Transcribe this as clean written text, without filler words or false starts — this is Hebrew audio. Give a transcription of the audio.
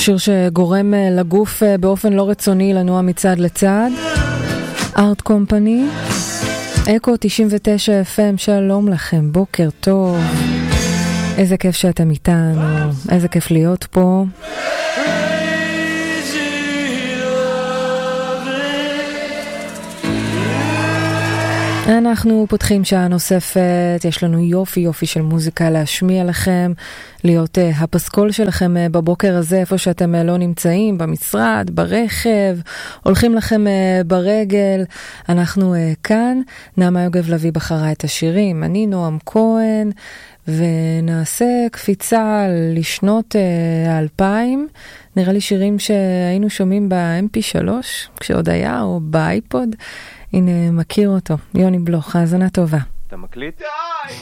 שיר שגורם לגוף באופן לא רצוני לנוע מצד לצד. ארט קומפני, אקו 99 FM, שלום לכם, בוקר טוב. איזה כיף שאתם איתנו, איזה כיף להיות פה. אנחנו פותחים שעה נוספת, יש לנו יופי של מוזיקה להשמיע לכם, להיות הפסקול שלכם בבוקר הזה, איפה שאתם לא נמצאים, במשרד, ברכב, הולכים לכם ברגל. אנחנו כאן, נעמה יוגב לוי בחרה את השירים, אני נועם כהן, ונעשה קפיצה לשנות 2000, נראה לי שירים שהיינו שומעים ב-MP3, כשעוד היה, או באייפוד. הנה, מכיר אותו, יוני בלוך, האזנה טובה. אתה מקליט? די!